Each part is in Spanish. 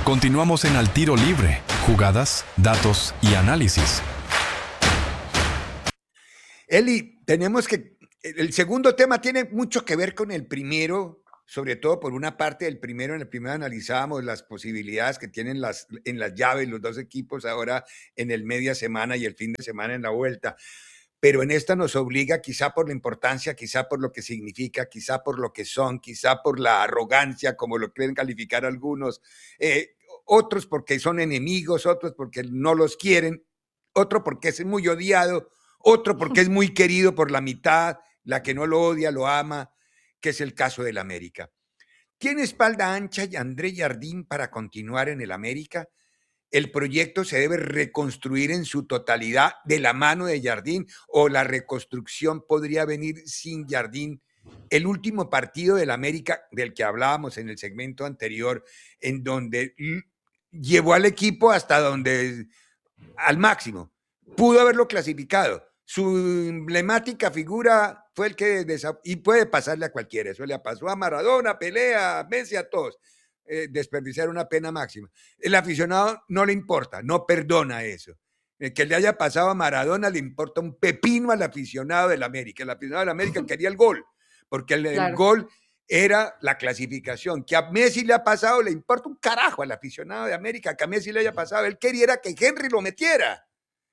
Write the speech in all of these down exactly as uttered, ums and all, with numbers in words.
Continuamos en Al Tiro Libre, jugadas, datos y análisis. Eli, tenemos que... El segundo tema tiene mucho que ver con el primero, sobre todo por una parte del primero. En el primero analizábamos las posibilidades que tienen las, en las llaves los dos equipos ahora en el media semana y el fin de semana en la vuelta. Pero en esta nos obliga, quizá por la importancia, quizá por lo que significa, quizá por lo que son, quizá por la arrogancia, como lo quieren calificar algunos, eh, otros porque son enemigos, otros porque no los quieren, otro porque es muy odiado, otro porque es muy querido por la mitad, la que no lo odia, lo ama, que es el caso del América. ¿Tiene espalda ancha y André Jardín para continuar en el América? ¿El proyecto se debe reconstruir en su totalidad de la mano de Jardín o la reconstrucción podría venir sin Jardín? El último partido del América, del que hablábamos en el segmento anterior, en donde llevó al equipo hasta donde, al máximo, pudo haberlo clasificado. Su emblemática figura fue el que, y puede pasarle a cualquiera, eso le pasó a Maradona, Pelé, a Messi, a todos. Eh, desperdiciar una pena máxima. El aficionado no le importa, no perdona eso. El que le haya pasado a Maradona le importa un pepino al aficionado del América. El aficionado del América quería el gol, porque el, claro. el gol era la clasificación. Que a Messi le ha pasado, le importa un carajo al aficionado de América, que a Messi le haya pasado. Él quería que Henry lo metiera.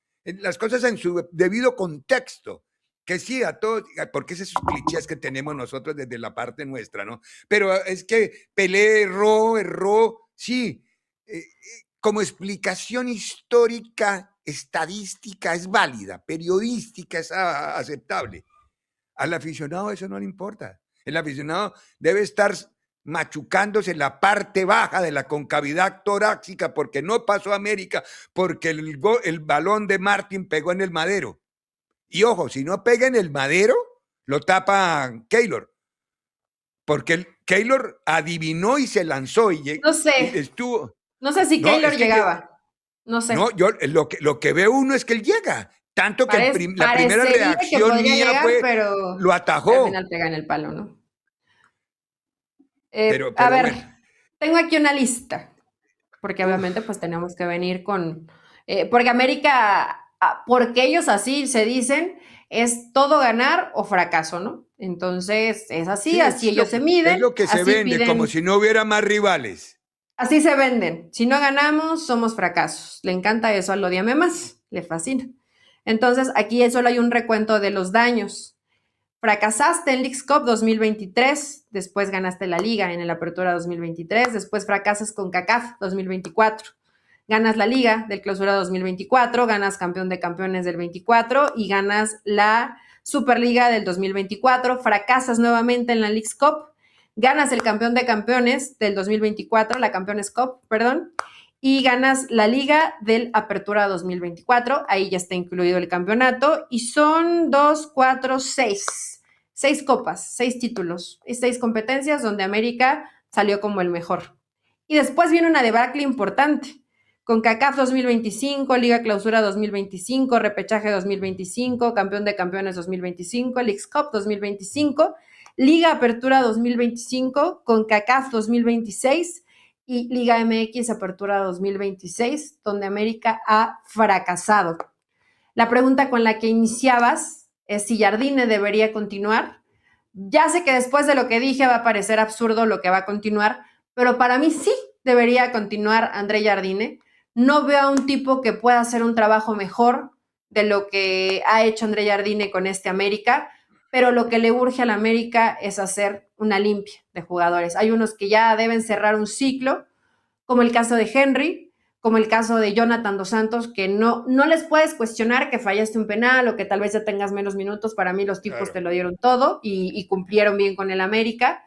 Las cosas en su debido contexto. Que sí, a todos, porque esos clichés que tenemos nosotros desde la parte nuestra, ¿no? Pero es que Pelé erró, erró, sí, eh, como explicación histórica, estadística es válida, periodística es a, aceptable. Al aficionado eso no le importa. El aficionado debe estar machucándose la parte baja de la concavidad torácica porque no pasó a América, porque el, el balón de Martín pegó en el madero. Y ojo, si no pega en el madero, lo tapa Keylor. Porque el Keylor adivinó y se lanzó y, no sé. y estuvo. No sé si no, Keylor es que llegaba. Yo, no sé. No, yo lo que, lo que ve uno es que él llega. Tanto que Parece, el prim, la primera reacción mía llegar, fue, pero lo atajó. Al final pega en el palo, ¿no? Eh, pero, pero, a ver, bueno. Tengo aquí una lista. Porque Uf. obviamente pues tenemos que venir con... Eh, porque América... porque ellos así se dicen, es todo ganar o fracaso, ¿no? Entonces, es así, sí, así es ellos lo, se miden. Es lo que se vende, piden, como si no hubiera más rivales. Así se venden. Si no ganamos, somos fracasos. Le encanta eso al Odiame Más, le fascina. Entonces, aquí solo hay un recuento de los daños. Fracasaste en Leagues Cup dos mil veintitrés, después ganaste la Liga en el Apertura dos mil veintitrés, después fracasas con CACAF dos mil veinticuatro. Ganas la Liga del Clausura dos mil veinticuatro, ganas Campeón de Campeones del veinticuatro y ganas la Superliga del dos mil veinticuatro, fracasas nuevamente en la Leagues Cup, ganas el Campeón de Campeones del dos mil veinticuatro, la Campeones Cup, perdón, y ganas la Liga del Apertura dos mil veinticuatro, ahí ya está incluido el campeonato, y son dos, cuatro, seis, seis copas, seis títulos y seis competencias donde América salió como el mejor. Y después viene una debacle importante, con CACAF dos mil veinticinco, Liga Clausura dos mil veinticinco, Repechaje dos mil veinticinco, Campeón de Campeones dos mil veinticinco, Leagues Cup dos mil veinticinco, Liga Apertura dos mil veinticinco, con CACAF dos mil veintiséis y Liga M X Apertura dos mil veintiséis, donde América ha fracasado. La pregunta con la que iniciabas es si Jardine debería continuar. Ya sé que después de lo que dije va a parecer absurdo lo que va a continuar, pero para mí sí debería continuar André Jardine. No veo a un tipo que pueda hacer un trabajo mejor de lo que ha hecho André Jardine con este América, pero lo que le urge a la América es hacer una limpia de jugadores. Hay unos que ya deben cerrar un ciclo, como el caso de Henry, como el caso de Jonathan Dos Santos, que no, no les puedes cuestionar que fallaste un penal o que tal vez ya tengas menos minutos. Para mí los tipos claro. te lo dieron todo y, y cumplieron bien con el América.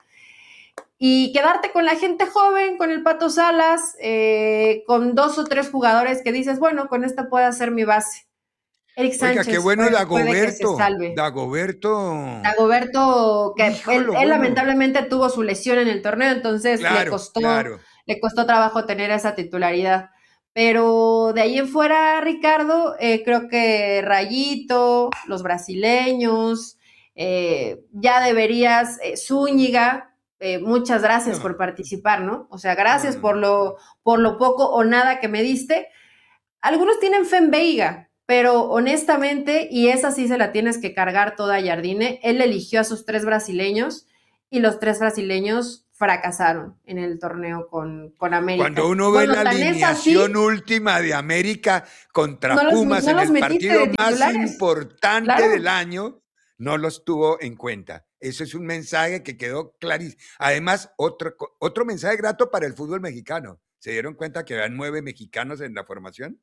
Y quedarte con la gente joven, con el Pato Salas, eh, con dos o tres jugadores que dices, bueno, con esta puede hacer mi base. Eric Sánchez. Oiga, qué bueno puede, Dagoberto. Puede que se Dagoberto. Dagoberto, que Híjole, él, él bueno. lamentablemente tuvo su lesión en el torneo, entonces claro, le costó, claro. le costó trabajo tener esa titularidad. Pero de ahí en fuera, Ricardo, eh, creo que Rayito, los brasileños, eh, ya deberías, eh, Zúñiga, eh, muchas gracias No, por participar, ¿no? O sea, no, gracias no, por no. lo, por lo poco o nada que me diste. Algunos tienen fe en Veiga, pero honestamente, y esa sí se la tienes que cargar toda a Jardine, él eligió a sus tres brasileños y los tres brasileños fracasaron en el torneo con, con Cuando América. uno ve Bueno, la tan es alineación así, última de América no contra los, Pumas no en los el metiste partido de más titulares, importante del claro. año, no los tuvo en cuenta. Eso es un mensaje que quedó clarísimo. Además, otro, otro mensaje grato para el fútbol mexicano. ¿Se dieron cuenta que había nueve mexicanos en la formación?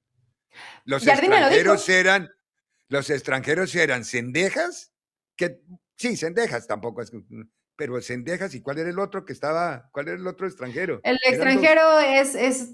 Los Jardine lo extranjeros dijo. eran, los extranjeros eran Cendejas, que sí, Cendejas tampoco es, pero Cendejas, ¿y cuál era el otro que estaba, cuál era el otro extranjero? El Eran dos. extranjero es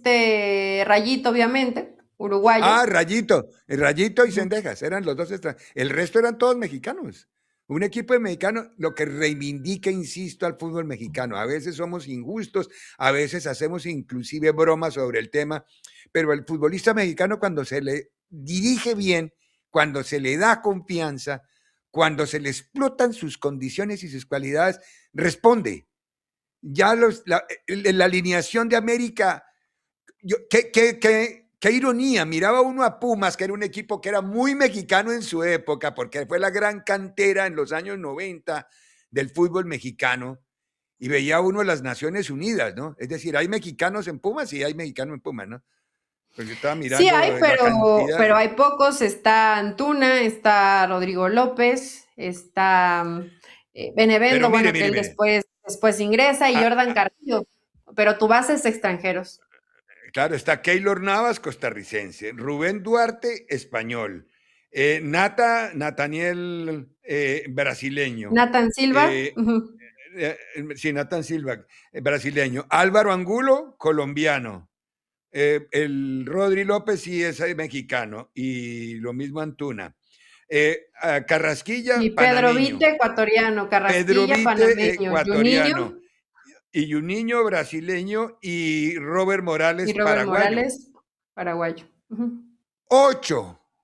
este Rayito, obviamente, uruguayo. Ah, Rayito, el Rayito y Ujú. Cendejas, eran los dos extranjeros. El resto eran todos mexicanos. Un equipo de mexicanos, lo que reivindica, insisto, al fútbol mexicano. A veces somos injustos, a veces hacemos inclusive bromas sobre el tema, pero el futbolista mexicano cuando se le dirige bien, cuando se le da confianza, cuando se le explotan sus condiciones y sus cualidades, responde. Ya los, la, la alineación de América, yo, ¿qué, qué, qué, qué ironía, miraba uno a Pumas, que era un equipo que era muy mexicano en su época, porque fue la gran cantera en los años noventa del fútbol mexicano, y veía uno las Naciones Unidas, ¿no? Es decir, hay mexicanos en Pumas y hay mexicanos en Pumas, ¿no? Pues yo estaba Sí hay, mirando la pero, cantidad. pero hay pocos. Está Antuna, está Rodrigo López, está eh, Pero Benevendo, mire, bueno, que mire, él mire. después, después ingresa, y Ah, Jordan ah, Carrillo. Pero tu base es extranjeros. claro, está Keylor Navas, costarricense, Rubén Duarte, español, eh, Nata, Nathaniel, eh, brasileño, Nathan Silva, eh, ujú, eh, sí, Nathan Silva, eh, brasileño. Álvaro Angulo, colombiano. Eh, el Rodri López sí es eh, mexicano. Y lo mismo Antuna. Eh, a y Carrasquilla, Pedro Vite, panameño. ecuatoriano, Pedro Carrasquilla, Vite, panameño, Juninho ecuatoriano. Y Juninho, brasileño. Y Robert y Morales, Robert paraguayo. Morales, paraguayo. Ujú, Ocho.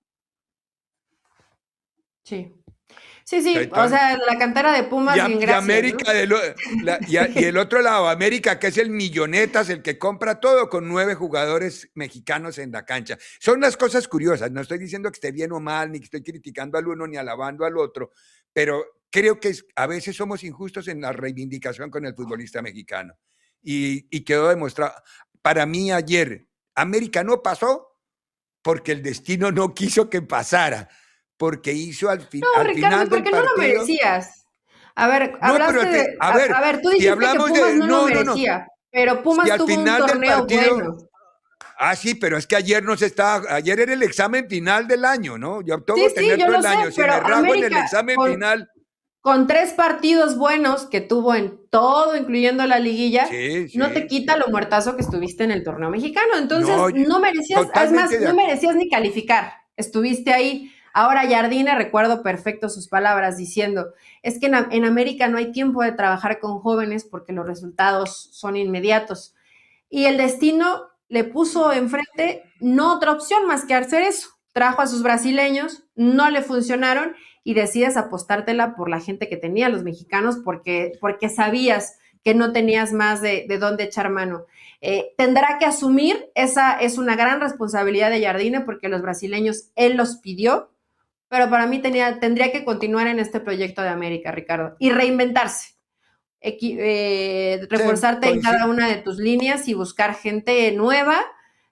sí. Sí, sí, o Entonces, sea, la cantera de Y, Pumas, a- bien, y gracias, ¿no? América, del o- la- y, a- y el otro lado, América, que es el millonetas, el que compra todo, con nueve jugadores mexicanos en la cancha. Son las cosas curiosas. No estoy diciendo que esté bien o mal, ni que estoy criticando al uno ni alabando al otro, pero creo que es- a veces somos injustos en la reivindicación con el futbolista mexicano. Y, y quedó demostrado. Para mí ayer, América no pasó porque el destino no quiso que pasara, porque hizo al, fin- No, al Ricardo, final del porque no lo partido. merecías. A ver, No, pero hablaste al fin, de, a a, ver, a ver, tú si dijiste que hablamos Pumas de, no lo no, no, no, merecía, pero si Pumas al tuvo un final del torneo partido, bueno. ah, sí, pero es que ayer no se estaba, ayer era el examen final del año, ¿no? Yo Sí, tengo que sí, tener yo todo lo el sé, año. Si pero me rajo en el América examen con, final, con tres partidos buenos que tuvo en todo, incluyendo la liguilla, sí, no te sí, quita sí. lo muertazo que estuviste en el torneo mexicano. Entonces, No, no merecías, es totalmente más, de no acuerdo. merecías ni calificar. Estuviste ahí. Ahora Jardine, recuerdo perfecto sus palabras diciendo, es que en, en América no hay tiempo de trabajar con jóvenes porque los resultados son inmediatos. Y el destino le puso enfrente no otra opción más que hacer eso. Trajo a sus brasileños, no le funcionaron y decides apostártela por la gente que tenía, los mexicanos, porque, porque sabías que no tenías más de, de dónde echar mano. Eh, tendrá que asumir, esa es una gran responsabilidad de Jardine, porque los brasileños él los pidió, pero para mí tenía, tendría que continuar en este proyecto de América, Ricardo, y reinventarse. Equi eh, Sí, reforzarte en cada coincido. una de tus líneas y buscar gente nueva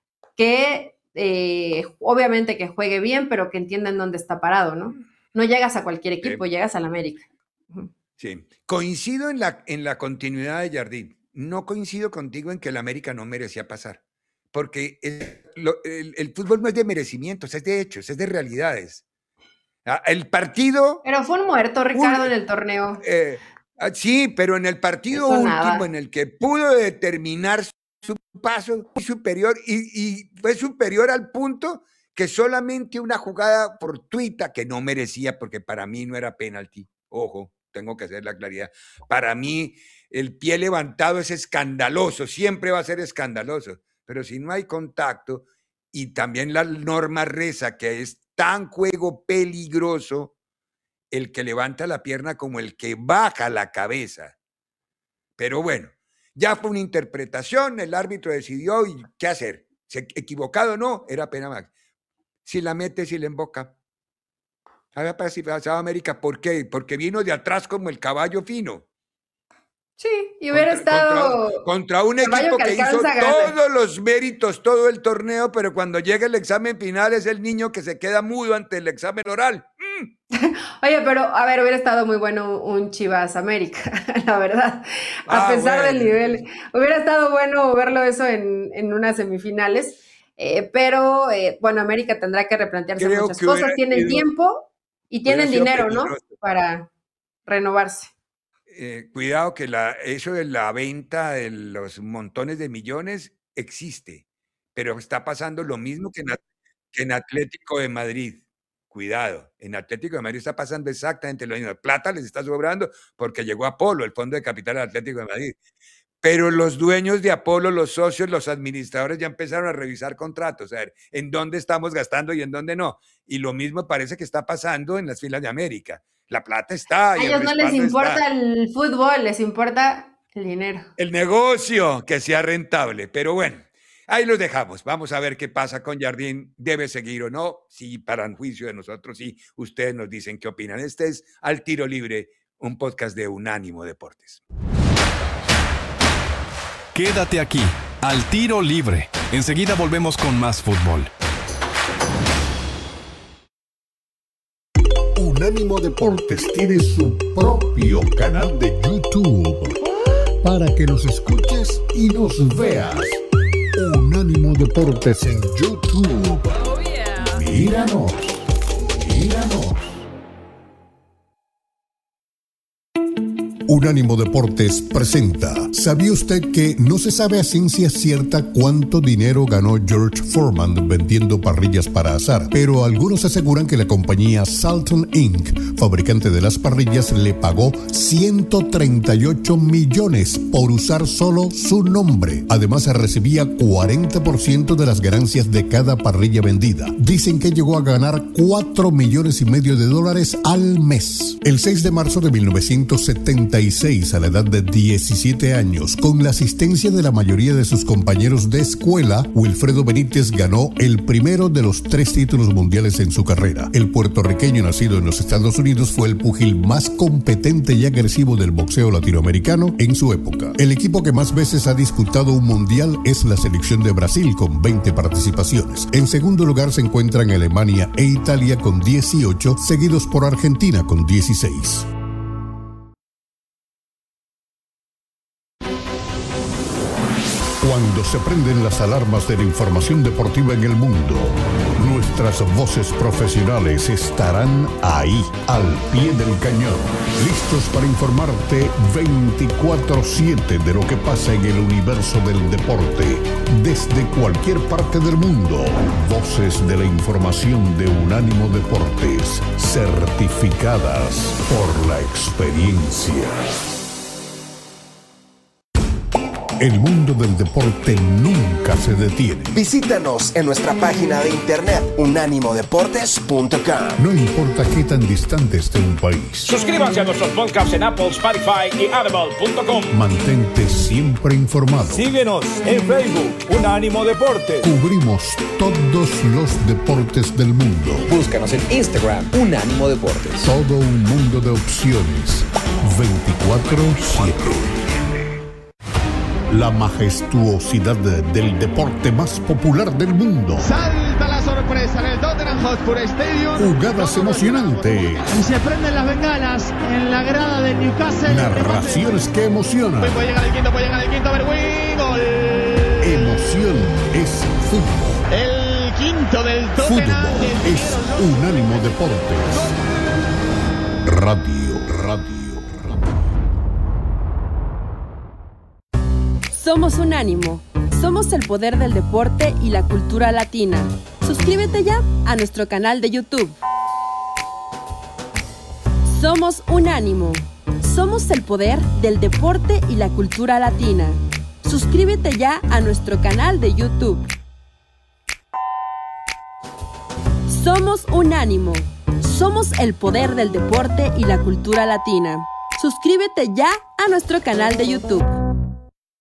que eh, obviamente que juegue bien, pero que entienda en dónde está parado, ¿no? No llegas a cualquier equipo, Sí, llegas al América. Ujú. sí. Coincido en la, en la continuidad de Jardín. No coincido contigo en que el América no merecía pasar, porque el, lo- el- el fútbol no es de merecimientos, es de hechos, es de realidades. Ah, El partido, Pero fue un muerto, ul- Ricardo, en el torneo. eh, ah, sí, pero en el partido Eso último en nada. el que pudo determinar su paso muy superior y, y fue superior al punto que solamente una jugada fortuita que no merecía, porque para mí no era penalti, ojo, tengo que hacer la claridad, para mí el pie levantado es escandaloso, siempre va a ser escandaloso, pero si no hay contacto y también la norma reza que es tan juego peligroso el que levanta la pierna como el que baja la cabeza. Pero bueno, ya fue una interpretación, el árbitro decidió y qué hacer. ¿Se equivocado o no? Era pena máxima. Si la mete, si la emboca. ¿Había pasado América? ¿Por qué? Porque vino de atrás como el caballo fino. Sí, y hubiera contra, estado... Contra, contra un equipo que, que hizo todos los méritos, todo el torneo, pero cuando llega el examen final es el niño que se queda mudo ante el examen oral. Mm. Oye, pero a ver, hubiera estado muy bueno un Chivas América, la verdad. A ah, pesar bueno. del nivel. Hubiera estado bueno verlo eso en, en unas semifinales. Eh, pero, eh, bueno, América tendrá que replantearse Creo muchas que cosas. Tienen sido, tiempo y tienen dinero, ¿no? peligroso. Para renovarse. Eh, cuidado que la, eso de la venta de los montones de millones existe, pero está pasando lo mismo que en, que en Atlético de Madrid. Cuidado, en Atlético de Madrid está pasando exactamente lo mismo. Plata les está sobrando porque llegó Apolo, el fondo de capital del Atlético de Madrid. Pero los dueños de Apolo, los socios, los administradores ya empezaron a revisar contratos, a ver en dónde estamos gastando y en dónde no. Y lo mismo parece que está pasando en las filas de América. La plata está. A ellos no les importa está. el fútbol, les importa el dinero. El negocio, que sea rentable. Pero bueno, ahí los dejamos. Vamos a ver qué pasa con Jardín. ¿Debe seguir o no? Sí, para el juicio de nosotros, sí. Ustedes nos dicen qué opinan. Este es Al Tiro Libre, un podcast de Unánimo Deportes. Quédate aquí, Al Tiro Libre. Enseguida volvemos con más fútbol. Unánimo Deportes tiene su propio canal de YouTube para que nos escuches y nos veas. Unánimo Deportes en YouTube. Oh, yeah. Míranos, míranos. Unánimo Deportes presenta. ¿Sabía usted que no se sabe a ciencia cierta cuánto dinero ganó George Foreman vendiendo parrillas para asar? Pero algunos aseguran que la compañía Salton incorporated, fabricante de las parrillas, le pagó ciento treinta y ocho millones por usar solo su nombre. Además, recibía cuarenta por ciento de las ganancias de cada parrilla vendida. Dicen que llegó a ganar cuatro millones y medio de dólares al mes. El seis de marzo de mil novecientos setenta y seis, a la edad de diecisiete años, con la asistencia de la mayoría de sus compañeros de escuela, Wilfredo Benítez ganó el primero de los tres títulos mundiales en su carrera. El puertorriqueño nacido en los Estados Unidos fue el púgil más competente y agresivo del boxeo latinoamericano en su época. El equipo que más veces ha disputado un mundial es la selección de Brasil, con veinte participaciones. En segundo lugar se encuentran Alemania e Italia con dieciocho, seguidos por Argentina con dieciséis. Cuando se prenden las alarmas de la información deportiva en el mundo, nuestras voces profesionales estarán ahí, al pie del cañón, listos para informarte veinticuatro siete de lo que pasa en el universo del deporte, desde cualquier parte del mundo. Voces de la información de Unánimo Deportes, certificadas por la experiencia. El mundo del deporte nunca se detiene. Visítanos en nuestra página de internet unánimo deportes punto com. No importa qué tan distante esté un país. Suscríbanse a nuestros podcasts en Apple, Spotify y audible punto com. Mantente siempre informado. Síguenos en Facebook, Unánimo Deportes. Cubrimos todos los deportes del mundo. Búscanos en Instagram, Unánimo Deportes. Todo un mundo de opciones. veinticuatro siete. La majestuosidad del deporte más popular del mundo. Salta la sorpresa en el Tottenham Hotspur Stadium. Jugadas emocionantes. Y se prenden las bengalas en la grada del Newcastle. Narraciones que emocionan. Puede llegar el quinto, puede llegar el quinto, Berwin. Gol. Emoción es fútbol. El quinto del Tottenham. Fútbol es Unánimo Deportes. Radio, radio. Somos Unánimo. Somos el poder del deporte y la cultura latina. Suscríbete ya a nuestro canal de YouTube. Somos Unánimo. Somos el poder del deporte y la cultura latina. Suscríbete ya a nuestro canal de YouTube. Somos Unánimo. Somos el poder del deporte y la cultura latina. Suscríbete ya a nuestro canal de YouTube.